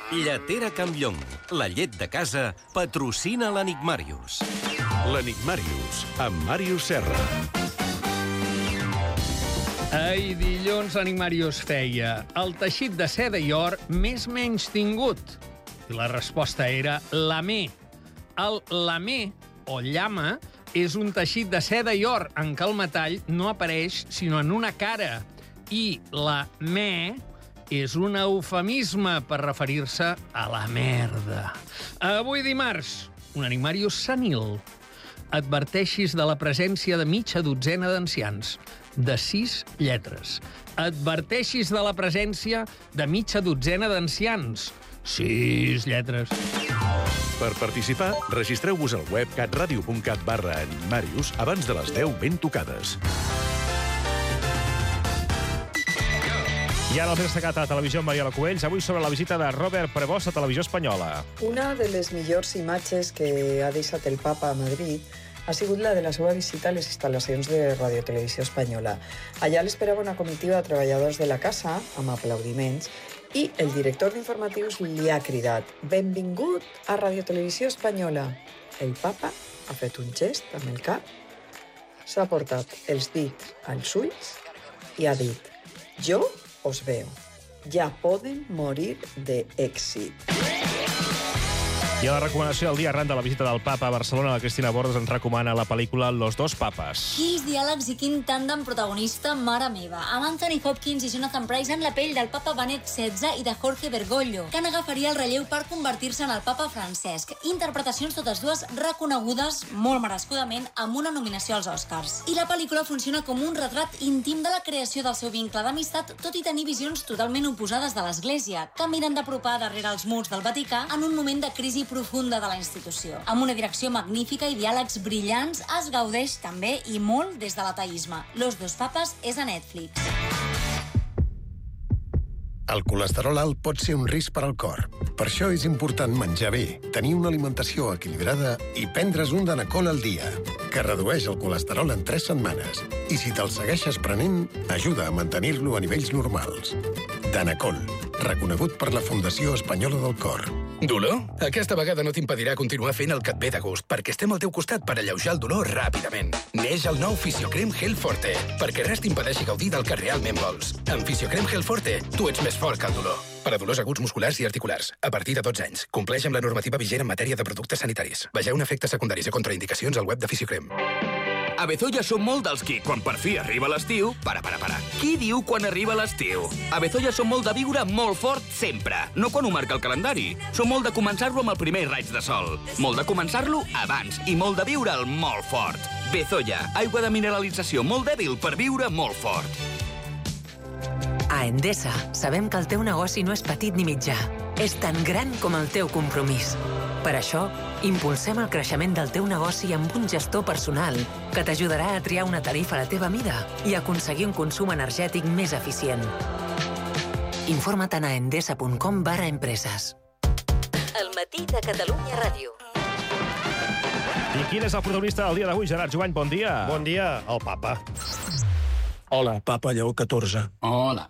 Lletera Campllong, la llet de casa, patrocina l'Enigmàrius. L'Enigmàrius, amb Màrius Serra. Ai, dilluns l'Enigmàrius feia el teixit de seda i or més menys tingut. I la resposta era lamé. El lamé, o llama, és un teixit de seda i or en què el metall no apareix sinó en una cara. I la me és un eufemisme per referir-se a la merda. Avui dimarts, un Enigmàrius senil. Adverteixis de la presència de mitja dotzena d'ancians, de 6 lletres. Adverteixis de la presència de mitja dotzena d'ancians, 6 lletres. Per participar, registreu-vos al web catradio.cat/enigmàrius abans de les 10 ben tocades. I ara el més destacat a la televisió amb Mariela Cubells, avui sobre la visita de Robert Prevost a Televisió Espanyola. Una de les millors imatges que ha deixat el papa a Madrid ha sigut la de la seva visita a les instal·lacions de Radio Televisió Espanyola. Allà l'esperava una comitiva de treballadors de la casa, amb aplaudiments, i el director d'informatius li ha cridat «Benvingut a Radio Televisió Espanyola». El papa ha fet un gest amb el cap, s'ha portat els dits als ulls i ha dit «Jo os veo. Ja poden morir d'èxit». I a la recomanació del dia arran de la visita del papa a Barcelona, la Cristina Bordes ens recomana la pel·lícula Los dos papas. Quins diàlegs i quin tàndem protagonista, mare meva. Amb Anthony Hopkins i Jonathan Pryce en la pell del papa Benet XVI i de Jorge Bergoglio, que n'agafaria el relleu per convertir-se en el papa Francesc. Interpretacions totes dues reconegudes, molt merescudament, amb una nominació als Oscars. I la pel·lícula funciona com un retrat íntim de la creació del seu vincle d'amistat, tot i tenir visions totalment oposades de l'Església, que miren d'apropar darrere els murs del Vaticà en un moment de crisi profunda de la institució. Amb una direcció magnífica i diàlegs brillants, es gaudeix també i molt des de l'ateisme. Los dos papes és a Netflix. El colesterol alt pot ser un risc per al cor. Per això és important menjar bé, tenir una alimentació equilibrada i prendre's un Danacol al dia, que redueix el colesterol en 3 setmanes. I si te'l segueixes prenent, ajuda a mantenir-lo a nivells normals. Danacol, reconegut per la Fundació Espanyola del Cor. Dolor? Aquesta vegada no t'impedirà continuar fent el que et ve de gust, perquè estem al teu costat per alleujar el dolor ràpidament. Neix el nou Fisiocrem Gel Forte, perquè res t'impedeixi gaudir del que realment vols. Amb Fisiocrem Gel Forte, tu ets més fort que el dolor. Per a dolors aguts musculars i articulars, a partir de 12 anys. Compleix amb la normativa vigent en matèria de productes sanitaris. Vegeu efectes secundaris i contraindicacions al web de Fisiocrem. A Bezoya som molt dels qui, quan per fi arriba l'estiu... Para. Qui diu quan arriba l'estiu? A Bezoya som molt de viure molt fort sempre, no quan ho marca el calendari. Som molt de començar-lo amb el primer raig de sol. Molt de començar-lo abans i molt de viure'l molt fort. Bezoya, aigua de mineralització molt dèbil per viure molt fort. A Endesa sabem que el teu negoci no és petit ni mitjà. És tan gran com el teu compromís. Per això, impulsem el creixement del teu negoci amb un gestor personal que t'ajudarà a triar una tarifa a la teva mida i aconseguir un consum energètic més eficient. Informa't a endesa.com/empreses. El matí de Catalunya Ràdio. I quin és el protagonista del dia d'avui, Gerard Jovany? Bon dia. Bon dia, el papa. Hola, papa Lleó XIV. Hola.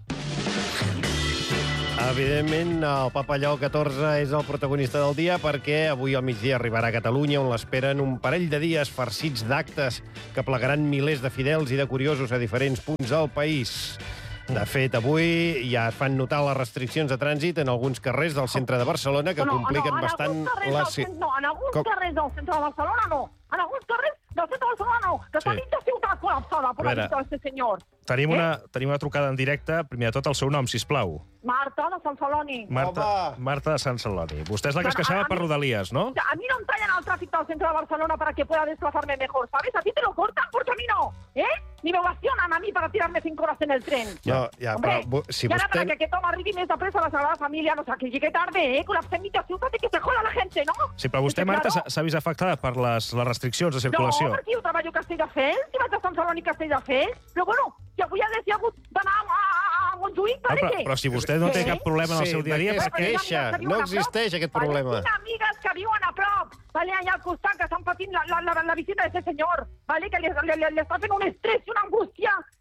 Evidentment, el papa Lleó XIV és el protagonista del dia perquè avui al migdia arribarà a Catalunya, on l'esperen un parell de dies farcits d'actes que plegaran milers de fidels i de curiosos a diferents punts del país. De fet, avui ja es fan notar les restriccions de trànsit en alguns carrers del centre de Barcelona que compliquen bastant la... No, en alguns carrers del centre de Barcelona no. En alguns carrers del centre de Barcelona no. Que està mitja ciutat col·lapsada per la visita d'aquest senyor. Tenim una trucada en directe. Primer de tot, el seu nom, sisplau. Marta de Sant Celoni. Marta de Sant Celoni. Vostè és la que es queixava per Rodalies, ¿no? A mí no me tallan al tráfico del centro de Barcelona para que pueda desplazarme mejor, ¿sabes? A ti te lo cortan porque a mí no, ¿eh? Ni me ovacionan a mí para tirarme 5 horas en el tren. No, ja, hombre, però si y ahora vostè... para que aquest home arribi més de pressa a la Sagrada Família, no sé, que llegue tarde, col·lapsem mitja ciutat i que se joda la gente, ¿no? Sí, però vostè, Marta, s'ha vist afectada per les restriccions de circulació. No, perquè jo treballo a Castelldefels, i vaig a Sant Celoni i Castelldefels, però bueno, i avui ha hagut d'anar a Montjuïc, per què? Però si vostè no té cap problema en el seu dia a dia... Sí, queixa, no existeix aquest problema. Tinc amigues que viuen a prop, allà al costat, que estan patint la visita d'aquest senyor, que li està fent un estrès i una angústia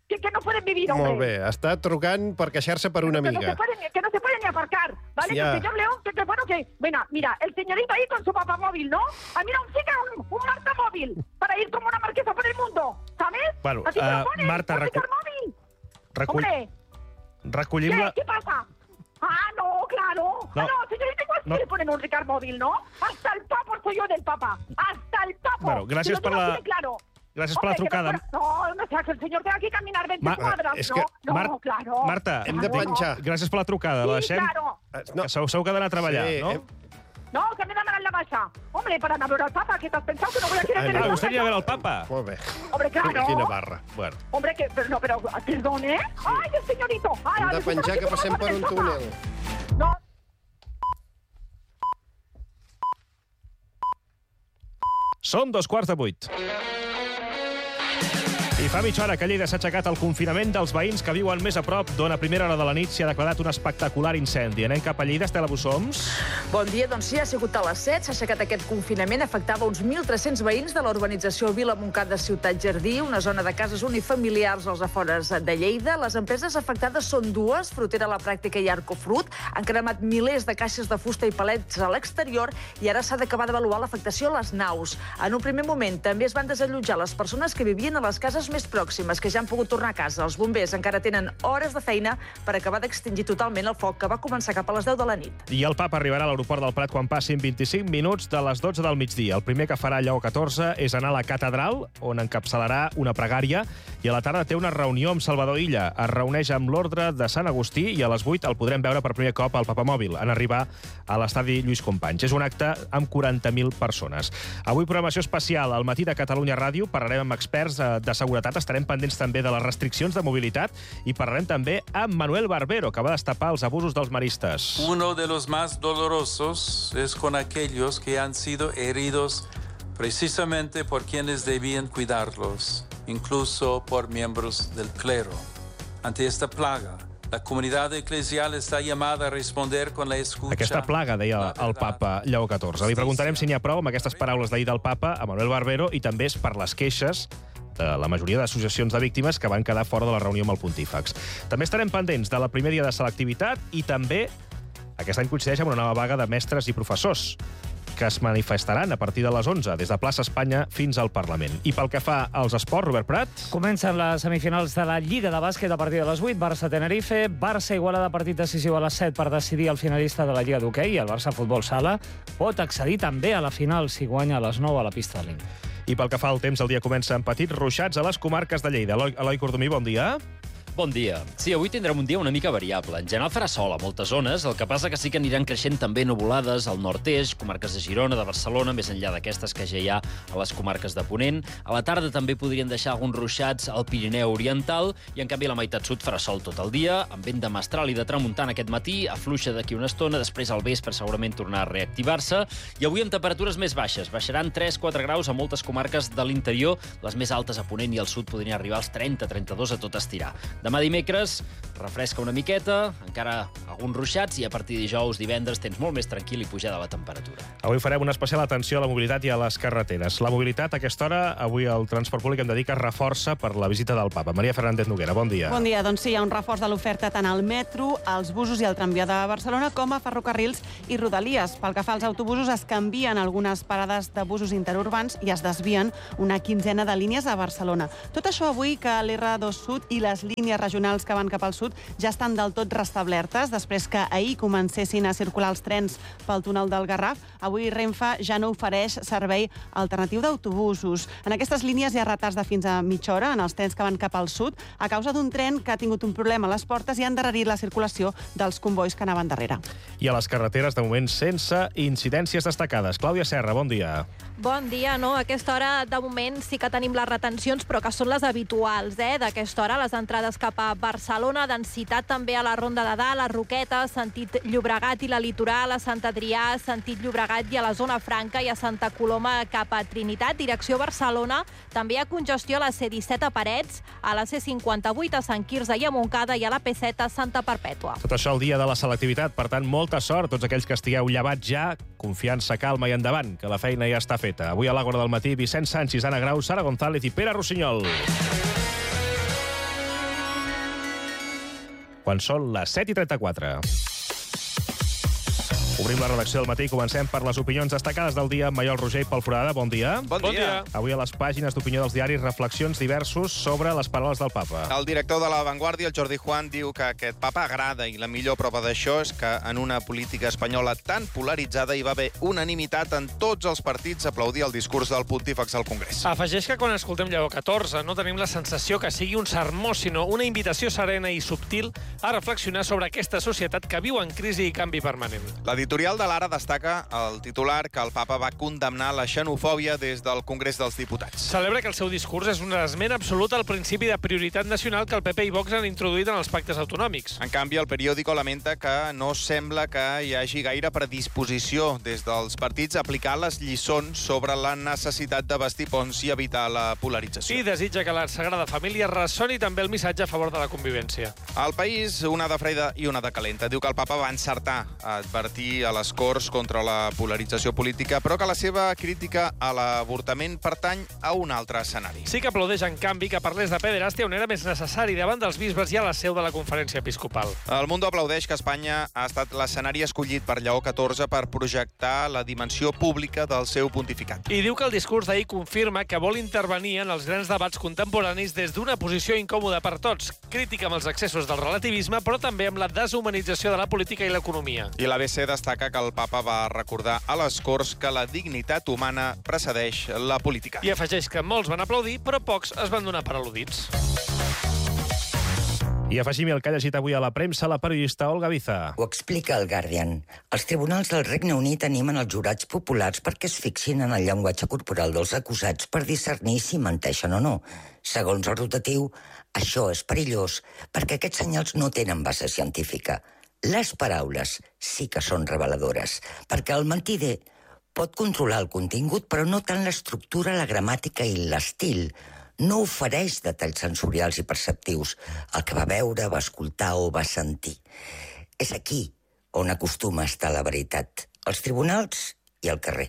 que no pueden vivir, hombre. Molt bé, està trucant per queixar-se per una amiga. Que no se pueden ni aparcar, ¿vale? Ya. Que el señor León, bueno, mira, el señorito ahí con su papamóvil, ¿no? A mí no me siga un Marta móvil para ir como una marquesa por el mundo, ¿sabes? Bueno, así te lo pones, Marta, móvil. Hombre, recollim ¿Qué? la... ¿Qué pasa? Ah, no, claro. No. Ah, no, señorita, igual sí le ponen un Ricard móvil, ¿no? Hasta el papo soy yo del papa. Hasta el papo. Bueno, gràcies per la... Claro. Gràcies per la trucada. No, que el senyor té aquí caminar 20 quadras, és que, no, claro. Marta, hem de planxar. Gràcies per la trucada. Sí, la deixem. claro. Que s'heu d'anar a treballar, Sí, no? No, que me demanat la baixa. Hombre, para no ver al papa, ¿qué te has pensado? Que no voy a querer tener Usted iba a ver al papa. Molt bé. Hombre, claro. Quina barra. Bueno. Hombre, que... Pero, perdone. Ay, el señorito. Ay, Hem de penjar que passem per un túnel. No. Són 2:45. I fa mitja hora que a Lleida s'ha aixecat el confinament dels veïns que viuen més a prop d'on a primera hora de la nit s'hi ha declarat un espectacular incendi. Anem cap a Lleida, Estela Bussoms. Bon dia, doncs sí, ha sigut a les 7, s'ha aixecat aquest confinament, afectava uns 1.300 veïns de la urbanització Vila Montcat de Ciutat Jardí, una zona de cases unifamiliars als afores de Lleida. Les empreses afectades són dues, Frutera La Pràctica i Arcofrut. Han cremat milers de caixes de fusta i palets a l'exterior i ara s'ha d'acabar d'avaluar l'afectació a les naus. En un primer moment també es van desallotjar les persones que vivien a les cases més pròximes, que ja han pogut tornar a casa. Els bombers encara tenen hores de feina per acabar d'extingir totalment el foc que va començar cap a les 10 de la nit. I el papa arribarà a l'aeroport del Prat quan passin 25 minuts de les 12 del migdia. El primer que farà Lleó XIV és anar a la catedral, on encapçalarà una pregària, i a la tarda té una reunió amb Salvador Illa. Es reuneix amb l'ordre de Sant Agustí i a les 8 el podrem veure per primer cop al papamòbil, en arribar a l'estadi Lluís Companys. És un acte amb 40.000 persones. Avui programació especial al matí de Catalunya Ràdio. Parlarem amb experts de seguretat. Estarem pendents també de les restriccions de mobilitat i parlarem també amb Manuel Barbero, que va destapar els abusos dels maristes. Uno de los más dolorosos es con aquellos que han sido heridos precisamente por quienes debían cuidarlos, incluso por miembros del clero. Ante esta plaga, la comunitat eclesial està llamada a responder con la escucha... Aquesta plaga, deia el papa Lleó XIV. Li preguntarem si n'hi ha prou amb aquestes paraules d'ahir del papa a Manuel Barbero i també és per les queixes de la majoria d'associacions de víctimes que van quedar fora de la reunió amb el pontífex. També estarem pendents de la primer dia de selectivitat i també aquest any coincideix amb una nova vaga de mestres i professors que es manifestaran a partir de les 11, des de Plaça Espanya fins al Parlament. I pel que fa als esports, Robert Prat... Comencen les semifinals de la Lliga de Bàsquet a partir de les 8, Barça-Tenerife, Barça-Igualada, partit decisiu a les 7 per decidir el finalista de la Lliga d'Hoquei, el Barça Futbol Sala, pot accedir també a la final si guanya a les 9 a la pista de l'In. I pel que fa al temps, el dia comença amb petits ruixats a les comarques de Lleida. Eloi Cordomí, bon dia. Bon dia. Sí, avui tindrem un dia una mica variable. En general farà sol a moltes zones, el que passa que sí que aniran creixent també nuvolades al nord-est, comarques de Girona, de Barcelona, més enllà d'aquestes que ja hi ha a les comarques de Ponent. A la tarda també podrien deixar alguns ruixats al Pirineu Oriental i, en canvi, a la meitat sud farà sol tot el dia, amb vent de mestral i de tramuntana aquest matí, afluixa d'aquí una estona, després al vespre segurament tornar a reactivar-se, i avui amb temperatures més baixes. Baixaran 3-4 graus a moltes comarques de l'interior, les més altes a Ponent i al sud podrien arribar als 30-32 a tot estirar. Demà dimecres refresca una miqueta, encara alguns ruixats, i a partir de dijous, divendres, tens molt més tranquil i pujada la temperatura. Avui farem una especial atenció a la mobilitat i a les carreteres. La mobilitat, a aquesta hora, avui el transport públic em dedica reforça per la visita del papa. Maria Fernández Noguera, bon dia. Bon dia. Doncs sí, hi ha un reforç de l'oferta tant al metro, als busos i al tramvia de Barcelona, com a ferrocarrils i rodalies. Pel que fa als autobusos, es canvien algunes parades de busos interurbans i es desvien una quinzena de línies a Barcelona. Tot això avui que l'R2 Sud i les línies regionals que van cap al sud ja estan del tot restablertes, després que ahir comencessin a circular els trens pel túnel del Garraf. Avui Renfe ja no ofereix servei alternatiu d'autobusos. En aquestes línies hi ha retards de fins a mitja hora en els trens que van cap al sud a causa d'un tren que ha tingut un problema a les portes i ha endarrerit la circulació dels convois que anaven darrere. I a les carreteres, de moment, sense incidències destacades. Clàudia Serra, bon dia. Bon dia, no? A aquesta hora, de moment, sí que tenim les retencions, però que són les habituals, d'aquesta hora, les entrades cap a Barcelona, densitat també a la Ronda de Dalt, a Roquetes, sentit Llobregat i la Litoral, a Sant Adrià, sentit Llobregat i a la Zona Franca, i a Santa Coloma cap a Trinitat, direcció Barcelona. També hi ha congestió a la C-17 a Parets, a la C-58 a Sant Quirze i a Montcada i a la P7 a Santa Perpètua. Tot això el dia de la selectivitat, per tant, molta sort tots aquells que estigueu llevats ja, confiança, calma i endavant, que la feina ja està feta. Avui a l'Àgora del matí, Vicent Sanchis, Anna Grau, Sara González i Pere Rossinyol. quan són les 7:34. Obrim la redacció del matí i comencem per les opinions destacades del dia amb Maiol Roger i Pol Forada. Bon dia. Bon dia. Avui a les pàgines d'opinió dels diaris reflexions diversos sobre les paraules del papa. El director de La Vanguardia, el Jordi Juan, diu que aquest papa agrada i la millor prova d'això és que en una política espanyola tan polaritzada hi va haver unanimitat en tots els partits a aplaudir el discurs del pontífex al Congrés. Afegeix que quan escoltem Lleó XIV no tenim la sensació que sigui un sermó, sinó una invitació serena i subtil a reflexionar sobre aquesta societat que viu en crisi i canvi permanent. L'editorial de l'Ara destaca el titular que el papa va condemnar la xenofòbia des del Congrés dels Diputats. Celebra que el seu discurs és una esment absoluta al principi de prioritat nacional que el PP i Vox han introduït en els pactes autonòmics. En canvi, el periòdico lamenta que no sembla que hi hagi gaire predisposició des dels partits a aplicar les lliçons sobre la necessitat de bastir ponts i evitar la polarització. I desitja que la Sagrada Família ressoni també el missatge a favor de la convivència. Al País, una de freda i una de calenta. Diu que el papa va encertar a advertir a les Corts contra la polarització política, però que la seva crítica a l'avortament pertany a un altre escenari. Sí que aplaudeix, en canvi, que parlés de pederàstia on era més necessari, davant dels bisbes i a la seu de la Conferència Episcopal. El Mundo aplaudeix que Espanya ha estat l'escenari escollit per Lleó XIV per projectar la dimensió pública del seu pontificat. I diu que el discurs d'ahir confirma que vol intervenir en els grans debats contemporanis des d'una posició incòmoda per tots, crítica amb els excessos del relativisme, però també amb la deshumanització de la política i l'economia. I l'ABC destaca que el papa va recordar a les Corts que la dignitat humana precedeix la política. I afegeix que molts van aplaudir, però pocs es van donar per al·ludits. I afegim el que ha llegit avui a la premsa la periodista Olga Biza. Ho explica el Guardian. Els tribunals del Regne Unit animen els jurats populars perquè es fixin en el llenguatge corporal dels acusats per discernir si menteixen o no. Segons el rotatiu, això és perillós perquè aquests senyals no tenen base científica. Les paraules sí que són reveladores, perquè el mentider pot controlar el contingut, però no tant l'estructura, la gramàtica i l'estil. No ofereix detalls sensorials i perceptius, el que va veure, va escoltar o va sentir. És aquí on acostuma a estar la veritat, als tribunals i al carrer.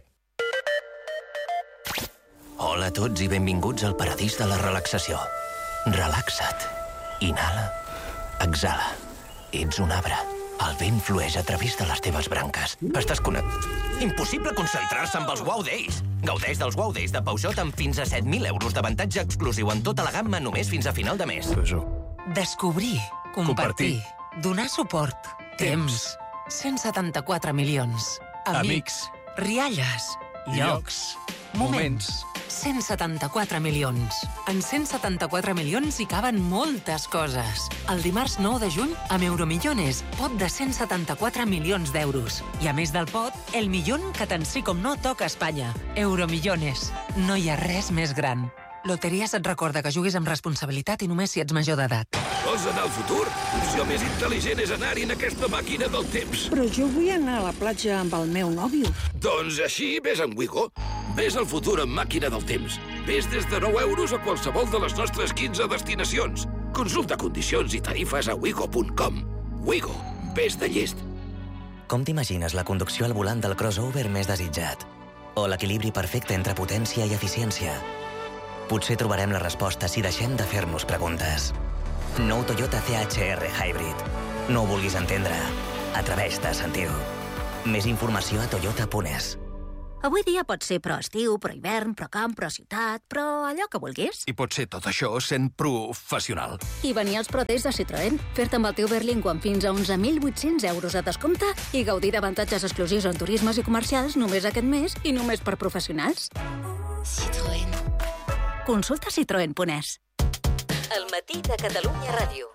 Hola a tots i benvinguts al paradís de la relaxació. Relaxa't. Inhala. Exhala. Ets un arbre. El vent flueix a través de les teves branques. Estàs connectat. Impossible concentrar-se amb els Wow Days. Gaudeix dels Wow Days de Peugeot amb fins a 7.000 euros d'avantatge exclusiu en tota la gamma només fins a final de mes. Descobrir, compartir, donar suport, temps, 174 milions, amics, rialles, llocs, moments. 174 milions. En 174 milions hi caben moltes coses. El dimarts 9 de juny, amb Euromillones, pot de 174 milions d'euros. I a més del pot, el millón que tant sí com no toca a Espanya. Euromillones. No hi ha res més gran. Loteries et recorda que juguis amb responsabilitat i només si ets major d'edat. Vols anar al futur? L'opció més intel·ligent és anar-hi en aquesta màquina del temps. Però jo vull anar a la platja amb el meu nòvio. Doncs així, vés amb Wigo. Vés al futur amb màquina del temps. Vés des de 9 euros a qualsevol de les nostres 15 destinacions. Consulta condicions i tarifes a wigo.com. Wigo. Vés de llest. Com t'imagines la conducció al volant del crossover més desitjat? O l'equilibri perfecte entre potència i eficiència? Potser trobarem la resposta si deixem de fer-nos preguntes. Nou Toyota CHR Hybrid. No ho vulguis entendre. Atreveix-te a sentir-ho. Més informació a toyota.es. Avui dia pot ser pro estiu, pro hivern, pro camp, pro ciutat, però allò que vulguis. I pot ser tot això sent professional. I venir als Pro Days de Citroën, fer-te amb el teu Berlingo amb fins a 11.800 euros de descompte i gaudir d'avantatges exclusius en turismes i comercials només aquest mes i només per professionals. Citroën. Consulta citroen.es. El matí de Catalunya Ràdio.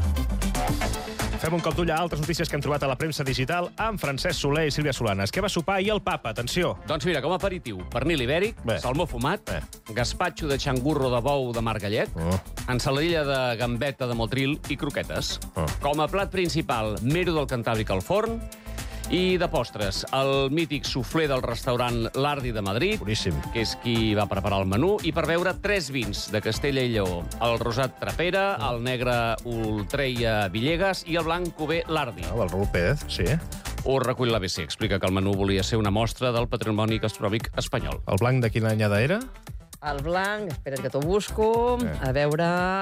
Fem un cop d'ull a altres notícies que hem trobat a la premsa digital amb Francesc Soler i Sílvia Solanes. Què va sopar ahir el papa? Atenció. Doncs mira, com a aperitiu, pernil ibèric, salmó fumat, gaspatxo de xangurro de bou de mar gallet, ensaladilla de gambeta de motril i croquetes. Com a plat principal, mero del Cantàbric al forn, i de postres, el mític suflé del restaurant L'Ardi de Madrid, boníssim, que és qui va preparar el menú, i per beure 3 vins de Castella i Lleó. El rosat Trapera, el negre Ultreia Villegas i el blanc Cuber L'Ardi. El Raül Pérez, sí. Ho recull l'ABC. Explica que el menú volia ser una mostra del patrimoni gastronòmic espanyol. El blanc de quina anyada era? El blanc, espera't que t'ho busco. A veure,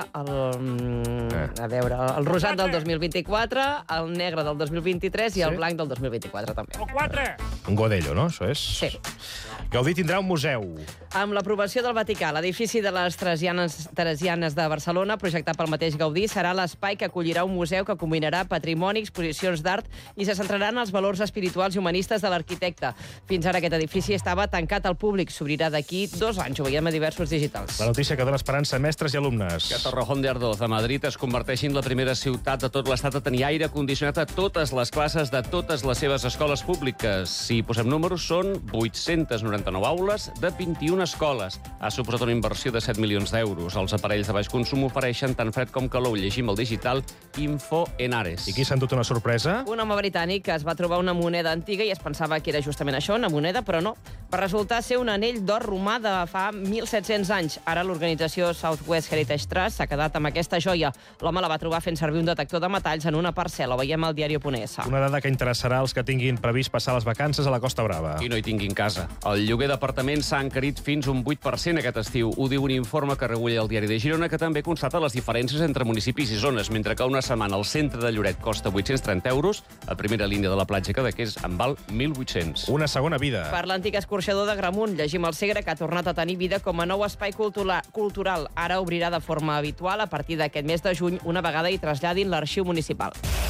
el rosat del 2024, el negre del 2023 i el blanc del 2024, també. El 4! Un godello, no? Això és? Sí. Gaudí tindrà un museu. Amb l'aprovació del Vaticà, l'edifici de les Teresianes de Barcelona, projectat pel mateix Gaudí, serà l'espai que acollirà un museu que combinarà patrimoni, exposicions d'art i se centrarà en els valors espirituals i humanistes de l'arquitecte. Fins ara aquest edifici estava tancat al públic. S'obrirà d'aquí 2 anys. Ho veiem a diversos digitals. La notícia que dona esperança a mestres i alumnes. Que Torrejón de Ardoz, a Madrid, es converteixi en la primera ciutat de tot l'estat a tenir aire condicionat a totes les classes de totes les seves escoles públiques. Si posem números, són 899 aules de 21 escoles. Ha suposat una inversió de 7 milions d'euros. Els aparells de baix consum ofereixen tant fred com calor. Llegim al digital Info Henares. I qui s'ha endut una sorpresa? Un home britànic es va trobar una moneda antiga i es pensava que era justament això, una moneda, però no. Va resultar ser un anell d'or romà de fa 1.700 anys. Ara l'organització Southwest Heritage Trust s'ha quedat amb aquesta joia. L'home la va trobar fent servir un detector de metalls en una parcel·la. Ho veiem al diario.es. Una dada que interessarà als que tinguin previst passar les vacances a la Costa Brava. I no hi tinguin casa. El lloguer d'apartaments s'ha encarit fins un 8% aquest estiu. Ho diu un informe que recull el diari de Girona, que també constata les diferències entre municipis i zones. Mentre que una setmana al centre de Lloret costa 830 euros, a primera línia de la platja Cadaqués en val 1.800. Una segona vida. Per l'antic escorxador de Gramunt, llegim el Segre, que ha tornat a tenir vida com a nou espai cultural. Ara obrirà de forma habitual a partir d'aquest mes de juny, una vegada hi traslladin l'arxiu municipal.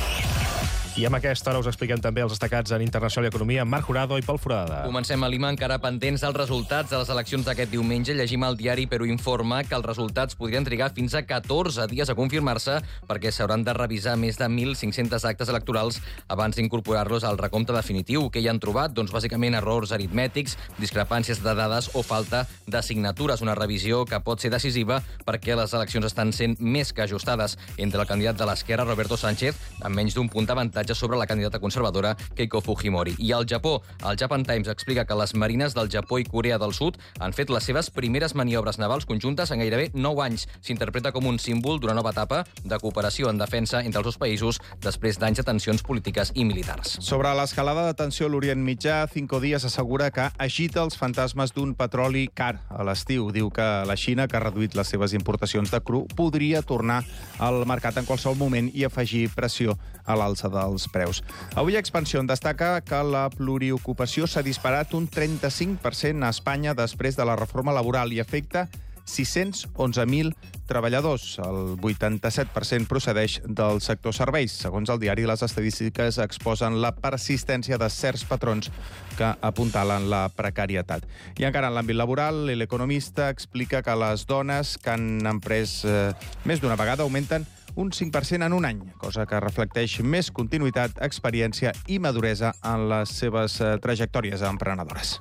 I amb aquesta hora us expliquem també els destacats en Internacional i Economia amb Marc Jurado i Pol Forada. Comencem a Lima, encara pendents dels resultats de les eleccions d'aquest diumenge. Llegim al diari Perú Informa que els resultats podrien trigar fins a 14 dies a confirmar-se perquè s'hauran de revisar més de 1.500 actes electorals abans d'incorporar-los al recompte definitiu. Què hi han trobat? Doncs bàsicament errors aritmètics, discrepàncies de dades o falta de signatures. Una revisió que pot ser decisiva perquè les eleccions estan sent més que ajustades entre el candidat de l'esquerra, Roberto Sánchez, amb menys d'un punt d'avantatge sobre la candidata conservadora Keiko Fujimori. I al Japó, el Japan Times explica que les marines del Japó i Corea del Sud han fet les seves primeres maniobres navals conjuntes en gairebé 9 anys. S'interpreta com un símbol d'una nova etapa de cooperació en defensa entre els dos països després d'anys de tensions polítiques i militars. Sobre l'escalada de tensió a l'Orient Mitjà, Cinco Días assegura que agita els fantasmes d'un petroli car a l'estiu. Diu que la Xina, que ha reduït les seves importacions de cru, podria tornar al mercat en qualsevol moment i afegir pressió a l'alça dels preus. Avui Expansión destaca que la pluriocupació s'ha disparat un 35% a Espanya després de la reforma laboral i afecta 611.000 treballadors. El 87% procedeix del sector serveis. Segons el diari, les estadístiques exposen la persistència de certs patrons que apuntalen la precarietat. I encara en l'àmbit laboral, l'Economista explica que les dones que han emprès més d'una vegada augmenten un 5% en un any, cosa que reflecteix més continuïtat, experiència i maduresa en les seves trajectòries emprenedores.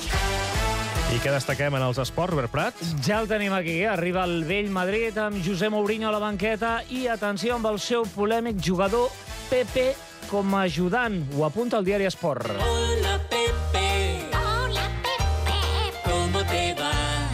I què destaquem en els esports, Robert Prat? Ja el tenim aquí. Arriba el vell Madrid amb José Mourinho a la banqueta i, atenció, amb el seu polèmic jugador Pepe com a ajudant. Ho apunta el diari Esport. Hola, Pepe. Hola, Pepe. ¿Cómo te va?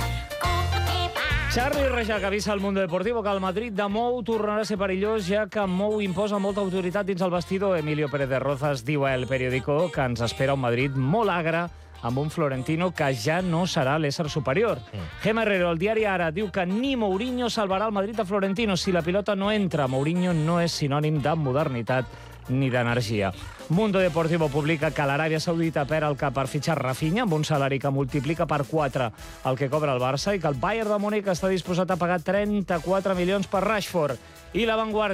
Charly Rejach avisa al Mundo Deportivo que el Madrid de Mou tornarà a ser perillós, ja que Mou imposa molta autoritat dins el vestidor. Emilio Pérez de Rozas diu a El Periódico que ens espera un Madrid molt agre amb un Florentino que ja no serà l'ésser superior. Gemma Herrero, el diari Ara, diu que ni Mourinho salvarà el Madrid a Florentino. Si la pilota no entra, Mourinho no és sinònim de modernitat ni d'energia. Mundo Deportivo publica que l'Aràbia Saudita perd el cap per fitxar Rafinha amb un salari que multiplica per 4 el que cobra el Barça i que el Bayern de Múnich està disposat a pagar 34 milions per Rashford. I La Vanguardia